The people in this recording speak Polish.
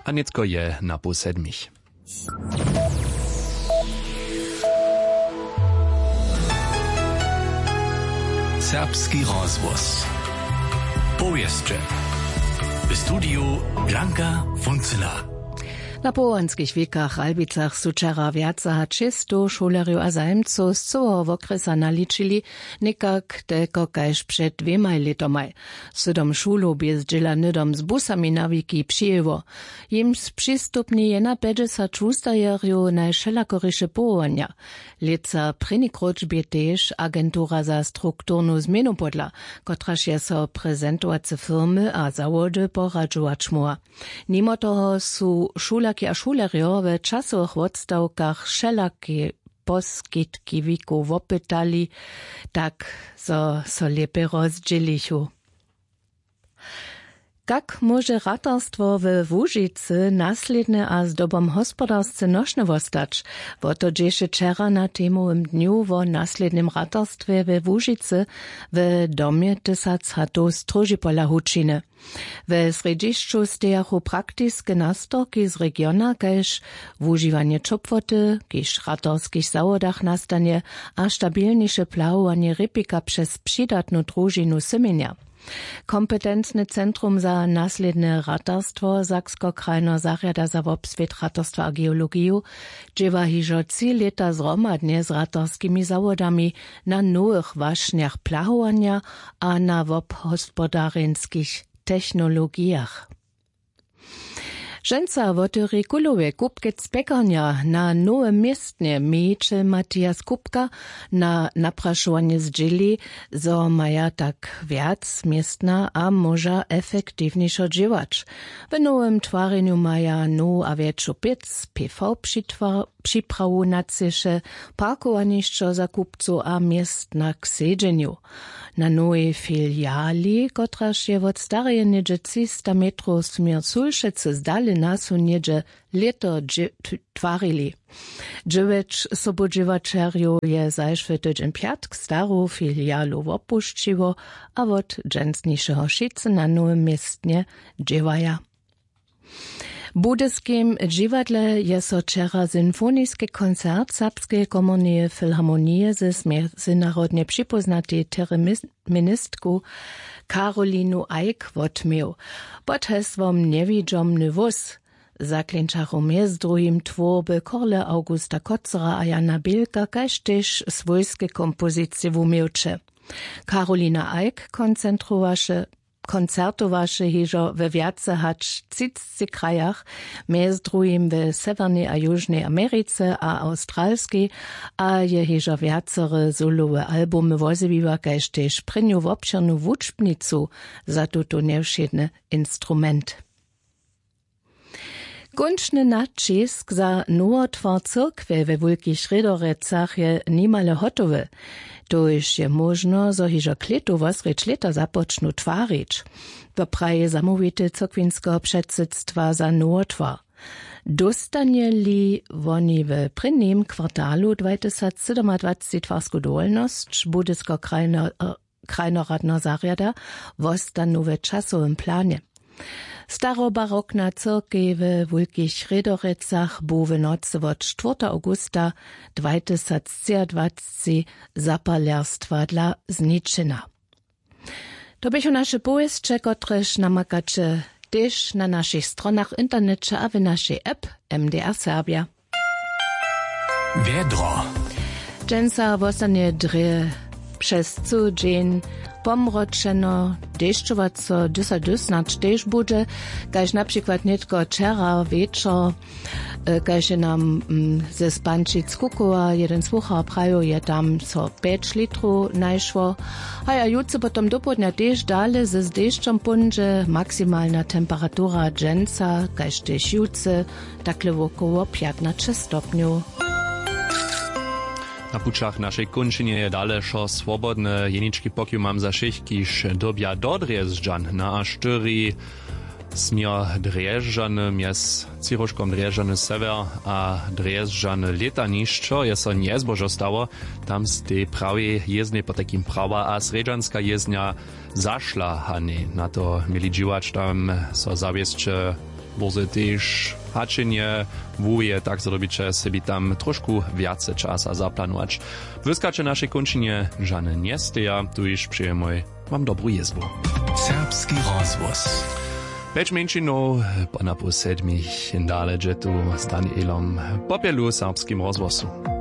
a netko je na 6:30. Serbski rozvoz. Powieszcze. W studiu Blanka Funzela. Na połanskich wiekach Albicach suczera wiaca 300 šulerju a zajemców z całego okresu naliczyli nikak tylko kaž przed 2 letomaj. Sydom szulu bez dziela nydom z busami nawiki przyjewo. Im z przystupni je na 50 wustajerju najszelakorysze połania. Leca prynnikroć bie też agentura za strukturnu zmienu podla, kotraż je so prezentowace firmy a zawody poradžovač moa. Nimo toho su šulaki a šulerjo w czasowych odstawkach wszelakie poskitki wiku wopytali, tak so lepiej rozdzielichu. Jak może ratarstwo w Łužicy nasledne a zdobom hospodarsce nošne vostać? Bo to dzieje wczera na temowym dniu wo naslednym ratarstwie w Łužicy w domie 1000 chatów Stróžipola Hučiny. W središću stejachu praktiske nastorki z regiona, kaž wužiwanie čopvoty, kiž ratarskich zawodach nastanie, a stabilniejsze plawowanie rypika przez przydatną družinu semienia. Kompetentne Centrum za nasledne ratarstwo Saksko-Krajno zarjada za obsvět ratarstwa a geologiju dżewa hižo 3 leta zromadnie z ratarskimi zawodami na nowych wašniach plahowania a na obhospodarenskich technologiach. Ženca wotyry kulowe kupkec pekarnia na nowe miestnie miejcze Matias Kupka na napraszovanie zdjeli, zo maja tak viac miestna a moža efektivniejszo dživač. W nowym twareniu maja a wieczu piec, PV przyprawu na cysze, parkowanišćo za kupcu a miestna k sedženju. Na nowej filiali, kotraž je od stareje niedzie 300 metrów smier Sulšece zdali nasu niedzie leto twarili. 9 sobodživačerju je zajšwy tydzień piatk staru filialu opušćivo, a od dżęsniejszego šice na nowym miestnie dživaja. W budyskim dżiwadle je so wczera symfonijski koncert Serbskiej Komornej Filharmonii ze międzynarodnie przypoznatej terministku Karolinu Eick odmiał. Pod hesłom Niewidomny wóz zaklęczachu między drugim tworby Korle Augusta Kocera a Jana Bielka, kaž też swojskie kompozycje w umiewcze. Karolina Eick koncertowaše hižo we viace hač 30 krajach, między drugim w Severnej a Južnej Americe a Australskiej, a je hižo viacere solowe albumy wozebiwa, kaž tež prynju w obširnu wučbnicu za tuto nevšedny instrument. Končny nacisk za nowotwar cyrkwy we Wulkich Šredorecach je nimale hotowy. To już je možno, zo hižo kletu vosreč leta započnu tvarič. To praje zamówite cyrkwinskiego předsydstwa za nowotwar. Dostanieli woni w prynnym kwartalu 2027 twarsku dolność Budysko-krajnoradno zarjada wostanu w czasowym planie. Starobarokna cyrkej w Wulkich Šredorecach bu w nocy od 4. augusta 2023 zapalerstwa dla zničena. To bychu nasze powieszcze, kotreż namakacie też na naszych stronach internecie a w naszej app MDR Serbia. Wiedro. Dżęca wostanie dry przez co dzień pomročeno, deščovaco, dysnacz też bude, kaž na przykład netko wczera wieczor, kaž je nam ze Spančic Kukova, jeden słuchał praju, je tam so 5 litrów najszło, a ja jutro potom dopodnia też dalej ze deszczem punże, maksymalna temperatura dżęca, kaž też jutro, takle wokoło 15 stopniów. Na pučach našej končine je dalešo swobodne jenički pokju mam za šich, kiž dobja do Drježdžan na A4 smier Drježdžan mjez Ciroškom Drježdžan sever a Drježdžan letanišćo je so njezbožo stało. Tam ste prawie jezdne po takim prawa a sredžanska jezdnia zašla, a ne na to mieli dživač tam so zaviesće może też haczenie wuje, tak zrobicie sobie tam troszkę więcej czasa zaplanować. Wyskacze naszej kończynie Żany Niesteja, tu już przyjemoj mam dobrą jezbu. Serbski rozwóz. 5 minut po 7 dalej, że tu z Danielom popielu serbskim rozwozu.